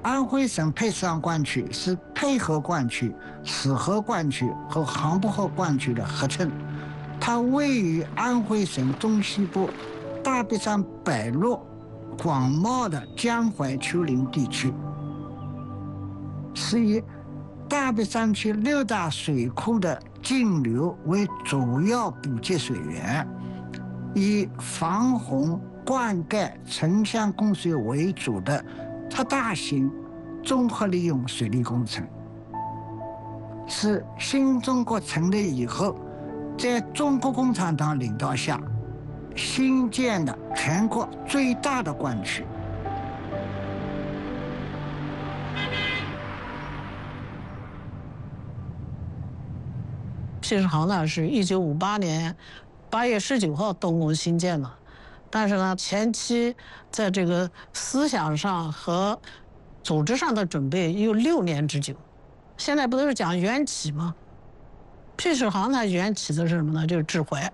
安徽省配食行灌区是配合灌区、死河灌区和杭浦河灌区的合称，它位于安徽省中西部大别山北麓广袤的江淮丘陵地区，是以大别山区6大水库的径流为主要补给水源，以防洪、灌溉、城乡供水为主的特大型综合利用水利工程，是新中国成立以后，在中国共产党领导下新建的全国最大的灌区。 配食行呢是1958年8月19号动工兴建的，但是呢前期在这个思想上和组织上的准备有6年之久。现在不都是讲缘起吗？配食行它缘起的是什么呢？就是治淮。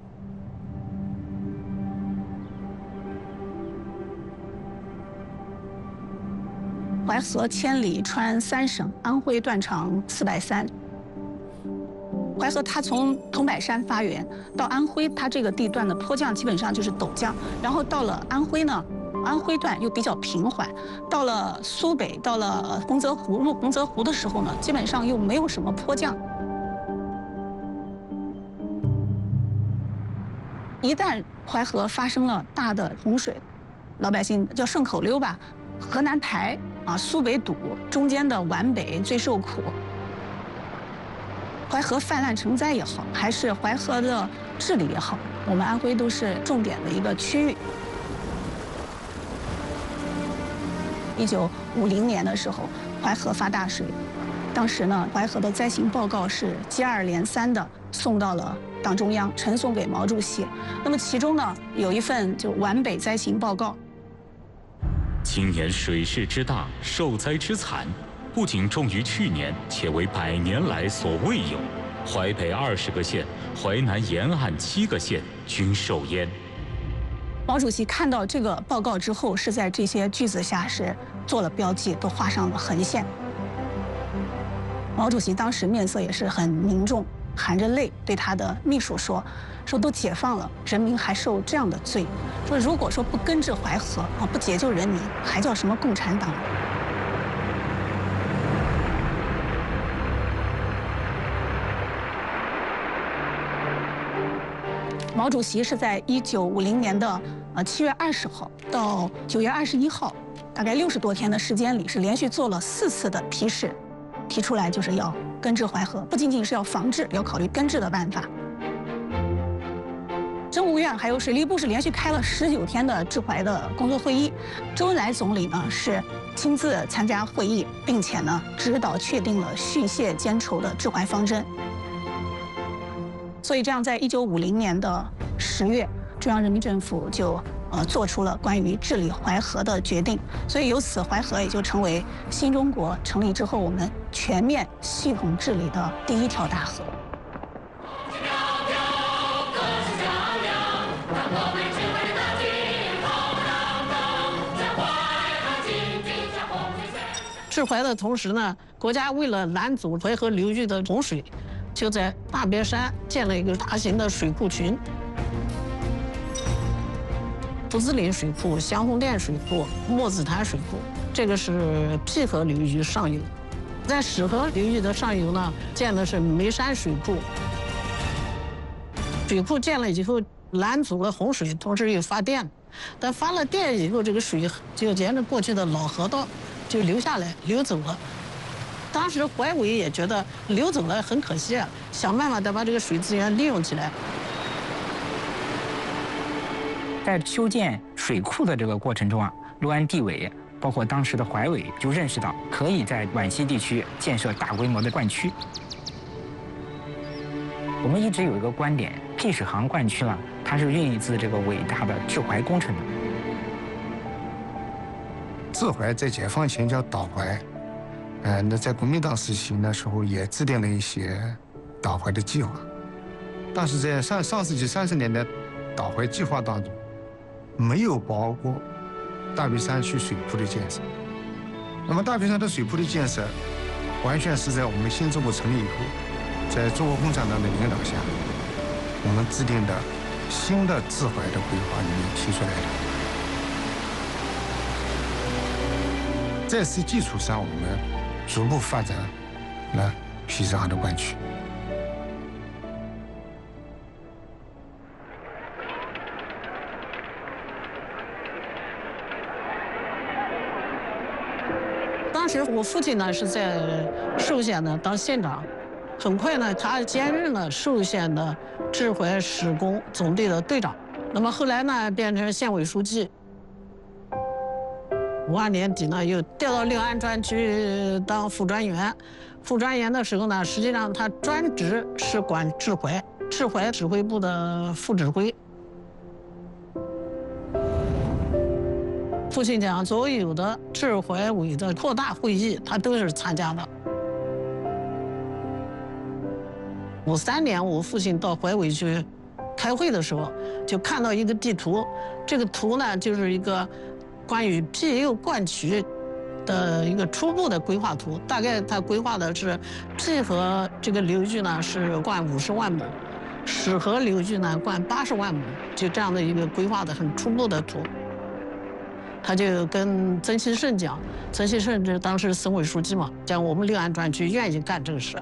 淮河千里穿3省，安徽断长430。淮河它从桐柏山发源到安徽，它这个地段的坡降基本上就是陡降，然后到了安徽呢，安徽段又比较平缓，到了苏北，到了洪泽湖，入洪泽湖的时候呢，基本上又没有什么坡降。一旦淮河发生了大的洪水，老百姓叫顺口溜吧，河南排啊，苏北堵，中间的皖北最受苦。淮河泛滥成灾也好，还是淮河的治理也好，我们安徽都是重点的一个区域。1950年的时候，淮河发大水，当时呢，淮河的灾情报告是接二连三的送到了党中央，呈送给毛主席。那么其中呢，有一份就皖北灾情报告。 今年水势之大，受灾之惨，不仅重于去年，且为100年来所未有。淮北20个县，淮南沿岸7个县均受淹。 毛主席看到这个报告之后，是在这些句子下是做了标记，都画上了横线。毛主席当时面色也是很凝重，含着泪对他的秘书说都解放了，人民还受这样的罪，说如果说不根治淮河啊，不解救人民，还叫什么共产党？毛主席是在1950年的7月20号到9月21号，大概60多天的时间里，是连续做了4次的批示，提出来就是要根治淮河，不仅仅是要防治，要考虑根治的办法。政务院还有水利部是连续开了19天的治淮的工作会议，周恩来总理呢是亲自参加会议，并且呢指导确定了蓄泄兼筹的治淮方针。所以这样，在1950年的10月，中央人民政府就做出了关于治理淮河的决定。所以由此，淮河也就成为新中国成立之后我们全面系统治理的第1条大河。 治淮的同时呢，国家为了拦阻淮河流域的洪水，就在大别山建了一个大型的水库群。福子岭水库、祥洪店水库、墨子潭水库，这个是荜河流域上游。在始河流域的上游呢，建的是眉山水库。水库建了以后，拦阻了洪水，同时又发电。但发了电以后，这个水就沿着过去的老河道就流下来、流走了。当时淮委也觉得流走了很可惜，想办法再把这个水资源利用起来。 在修建水库的这个过程中啊，六安地委包括当时的淮委就认识到，可以在皖西地区建设大规模的灌区。我们一直有一个观点，配食行灌区呢，它是孕育自这个伟大的治淮工程的。 治淮在解放前叫导淮，那在国民党时期那时候也制定了一些导淮的计划，但是在上世纪30年代导淮计划当中，没有包括大别山区水库的建设。 那么大别山的水库的建设，完全是在我们新中国成立以后，在中国共产党的领导下，我们制定的新的治淮的规划里面提出来的。在此基础上，我们逐步发展了皮实河的灌区。 当时我父亲呢是在寿县呢当县长，很快呢他兼任了寿县的治淮施工总队的队长。那么后来呢变成县委书记。52年底呢又调到六安专区当副专员。副专员的时候呢，实际上他专职是管治淮指挥部的副指挥。父亲讲，所有的治淮委的扩大会议，他都是参加的。53年，我父亲到淮委去开会的时候，就看到一个地图，这个图呢，就是一个关于庇佑灌渠的一个初步的规划图。大概他规划的是庇河这个流域呢是灌50万亩，始河流域呢灌80万亩，就这样的一个规划的很初步的图。他就跟曾锡圣讲，曾锡圣是当时省委书记嘛，讲我们六安专区愿意干这个事。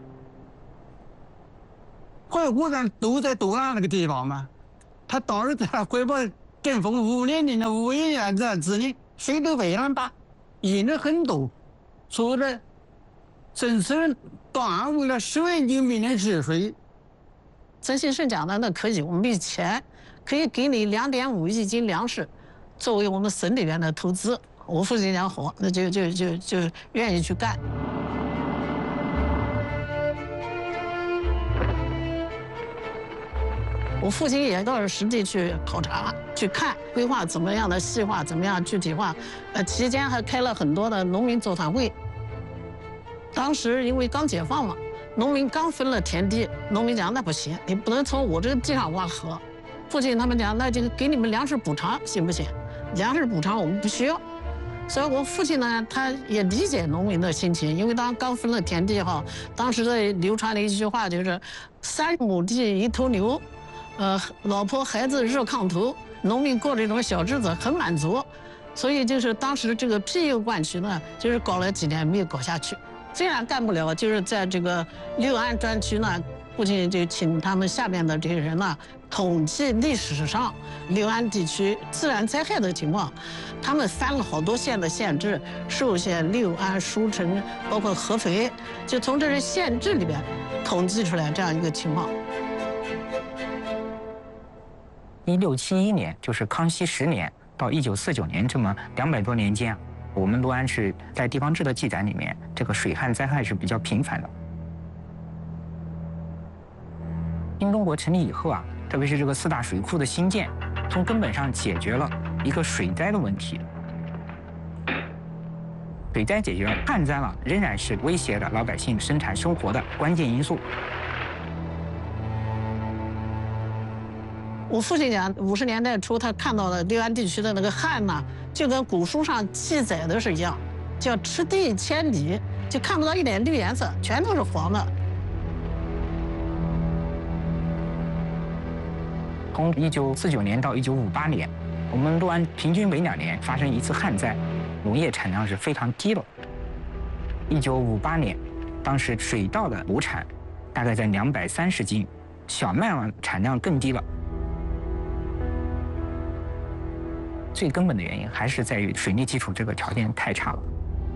淮湖上都在东岸那个地方嘛，他当时在汇报政府5年的5年这治理水都非常大，引了很多，说的真是断为了10万居民的治水。 曾锡圣讲的那可以，我们没钱，可以给你2.5亿斤粮食。作为我们省里边的投资，我父亲讲好，那就愿意去干。我父亲也到实地去考察、去看规划怎么样的细化，怎么样具体化。期间还开了很多的农民座谈会。当时因为刚解放嘛，农民刚分了田地，农民讲那不行，你不能从我这个地上挖河。父亲他们讲，那就给你们粮食补偿行不行？粮食补偿我们不需要，所以我父亲呢，他也理解农民的心情，因为刚分了田地哈，当时的流传了一句话，就是3亩地1头牛，老婆孩子热炕头，农民过这种小日子很满足，所以就是当时这个庇佑灌渠呢，就是搞了几年没有搞下去，虽然干不了，就是在这个六安专区呢。父亲就请他们下面的这些人呢，统计历史上六安地区自然灾害的情况。他们翻了好多县的县志，寿县、六安、舒城，包括合肥，就从这些县志里边统计出来这样一个情况。 1671年，就是康熙10年到1949年这么200多年间，我们六安市在地方志的记载里面，这个水旱灾害是比较频繁的。新中国成立以后啊，特别是这个4大水库的兴建，从根本上解决了一个水灾的问题。水灾解决了，旱灾了仍然是威胁着老百姓生产生活的关键因素。 我父亲讲，50年代初他看到了六安地区的那个旱呢，就跟古书上记载的是一样，叫赤地千里，就看不到一点绿颜色，全都是黄的。 从1949年到1958年，我们六安平均每2年发生一次旱灾，农业产量是非常低的。1958年，当时水稻的亩产大概在230斤，小麦产量更低了。最根本的原因还是在于水利基础这个条件太差了。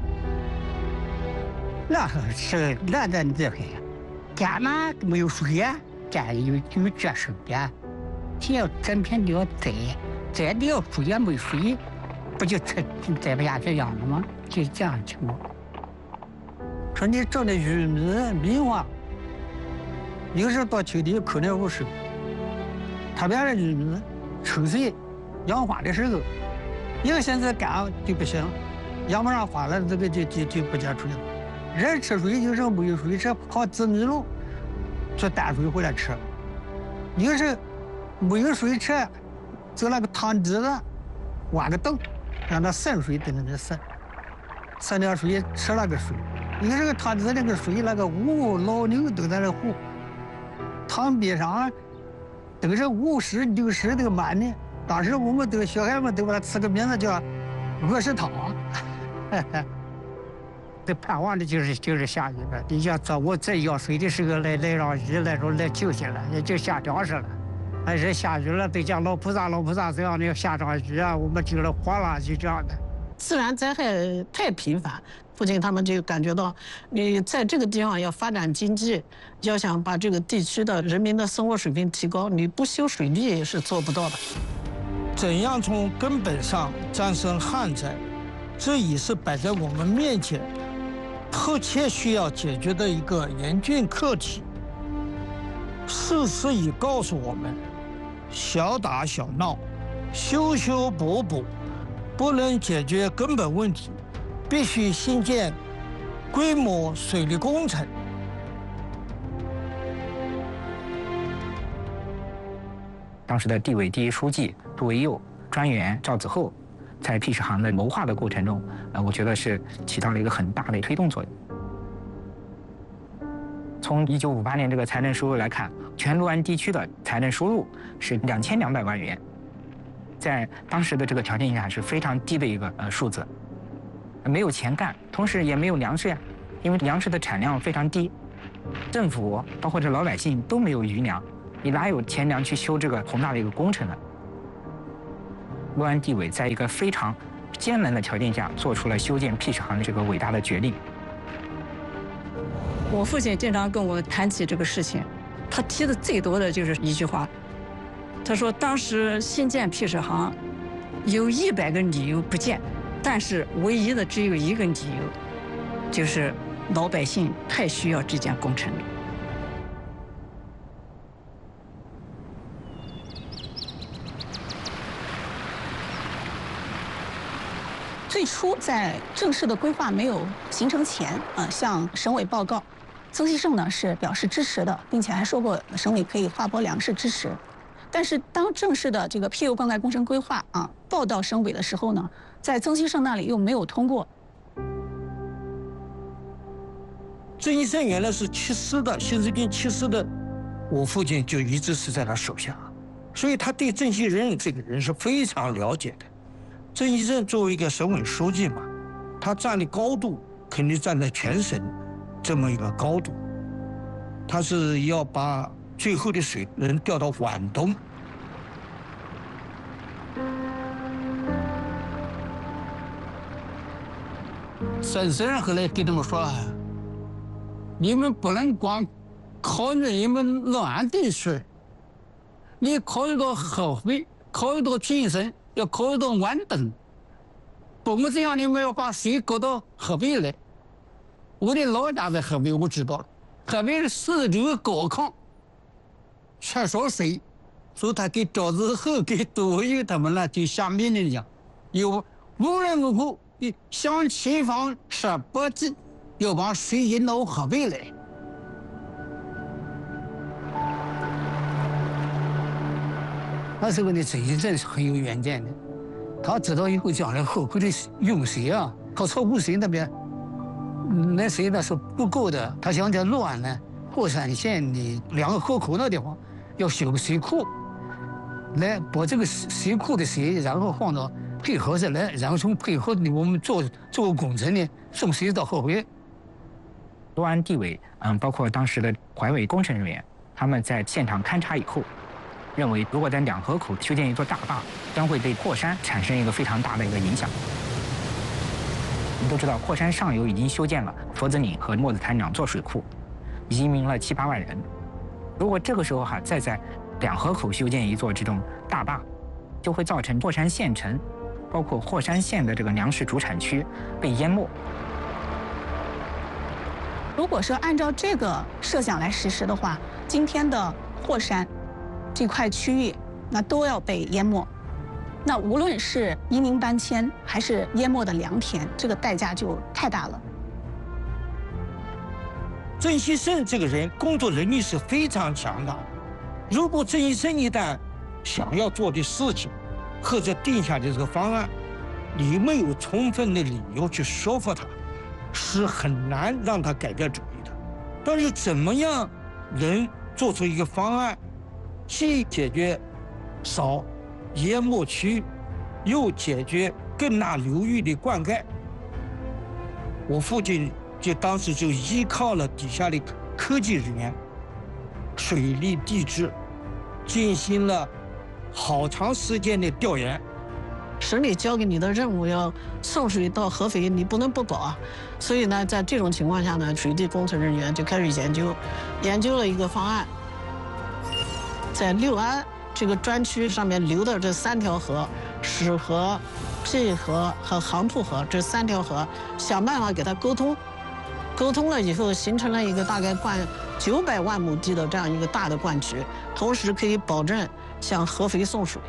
那是那这个，家嘛没有水呀，家里有接水的。天要整天都要栽都要水也没水，不就栽不下这样的吗？就是这样的情况。说你种的玉米、米花，有时候到秋天可能不收，特别是玉米抽水、养花的时候，一个星期干就不行，养不上花了，这个就不结水了。人吃水有时候没有水吃，跑紫米路做淡水回来吃，有时候。没有水吃，走那个塘底子，挖个洞，让它渗水，等着渗。 吃点水，吃那个水。你看这个他的那个水，那个老牛都在那喝。塘边上都是50、60这个满的。当时我们小孩们都把它起个名字叫鹅食汤。这盼望的就是下雨了。你想我在要水的时候来让雨来救下来，也就下粮食了。还是下雨了，都讲老菩萨这样的下场雨啊，我们就了活了，就这样的。 自然灾害太频繁，父亲他们就感觉到，你在这个地方要发展经济，要想把这个地区的人民的生活水平提高，你不修水利是做不到的。 怎样从根本上战胜旱灾，这也是摆在我们面前迫切需要解决的一个严峻课题。事实已告诉我们，小打小闹，修修补补，不能解决根本问题，必须新建规模水利工程。 当时的地委第一书记杜维佑、专员赵子厚，在屁石行的谋划的过程中，我觉得是起到了一个很大的推动作用。从1958年这个财政收入来看，全六安地区的财政收入是2200万元，在当时的这个条件下是非常低的一个数字，没有钱干，同时也没有粮食呀，因为粮食的产量非常低，政府包括这老百姓都没有余粮，你哪有钱粮去修这个宏大的一个工程呢？六安地委在一个非常艰难的条件下，做出了修建屁石行这个伟大的决定。 我父亲经常跟我谈起这个事情，他提的最多的就是一句话，他说当时新建屁石行有100个理由不建，但是唯一的只有一个理由，就是老百姓太需要这件工程了。最初在正式的规划没有形成前，向省委报告，曾希圣呢是表示支持的，并且还说过省委可以划拨粮食支持。但是当正式的这个屁油灌溉工程规划报到省委的时候呢，在曾希圣那里又没有通过。 曾希圣原来是70的，新四军70的，我父亲就一直是在他手下，所以他对郑锡仁这个人是非常了解的。曾希圣作为一个省委书记嘛，他站的高度肯定站在全省这么一个高度，他是要把最后的水能调到皖东。 沈先生后来跟他们说，你们不能光考虑你们六安地区，你考虑到合肥，考虑到晋城，要考虑到皖东。不我这样，你们要把水搞到合肥来。我的老家在合肥，我知道了。合肥的四周高亢，缺少水，所以他给赵子厚、给杜维佑他们呢，就下命令讲，有无论如何，你向前方18计，要把水引到合肥来。那时候的曾希圣是很有远见的，他知道以后将来后悔的用水靠曹湖水那边，那水那是不够的。他想在六安呢，霍山县的2个河口那地方要修个水库，来把这个水库的水，然后放到配合着来，然后从配合的我们做工程呢，送水到合肥。 六安地委包括当时的环委工程人员，他们在现场勘察以后，认为如果在2河口修建一座大坝，将会对霍山产生一个非常大的一个影响。我们都知道，霍山上游已经修建了佛子岭和墨子潭2座水库，移民了7、8万人。如果这个时候再在2河口修建一座这种大坝，就会造成霍山县城，包括霍山县的这个粮食主产区被淹没。 如果说按照这个设想来实施的话，今天的霍山这块区域那都要被淹没，那无论是移民搬迁还是淹没的良田，这个代价就太大了。 曾希圣这个人工作能力是非常强的，如果曾希圣一旦想要做的事情或者定下的这个方案， 你没有充分的理由去说服他，是很难让他改变主意的。但是怎么样能做出一个方案，既解决少淹没区，又解决更大流域的灌溉？我父亲当时就依靠了底下的科技人员，水利地质，进行了好长时间的调研。 省里交给你的任务要送水到合肥，你不能不搞啊。所以呢，在这种情况下呢，水利工程人员就开始研究了一个方案，在六安这个专区上面流的这3条河，史河、蓟河和杭浦河这3条河，想办法给它沟通。沟通了以后，形成了一个大概灌900万亩地的这样一个大的灌渠，同时可以保证向合肥送水。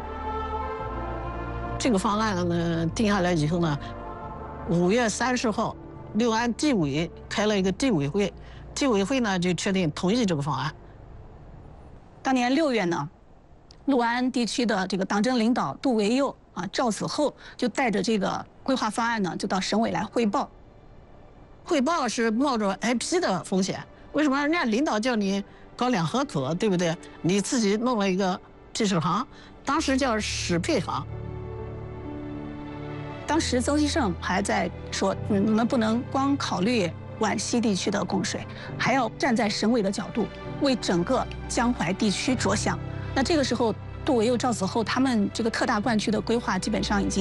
这个方案呢定下来以后呢，5月30号，六安地委开了一个地委会，地委会呢就确定同意这个方案。 当年6月呢，六安地区的这个党政领导杜维佑啊、赵子厚就带着这个规划方案呢，就到省委来汇报。汇报是冒着挨批的风险，为什么？人家领导叫你搞2河口，对不对？你自己弄了一个技术行，当时叫史配行。当时曾锡圣还在说，你们不能光考虑皖西地区的供水，还要站在省委的角度，为整个江淮地区着想。那这个时候，杜维佑、赵子厚他们这个特大灌区的规划基本上已经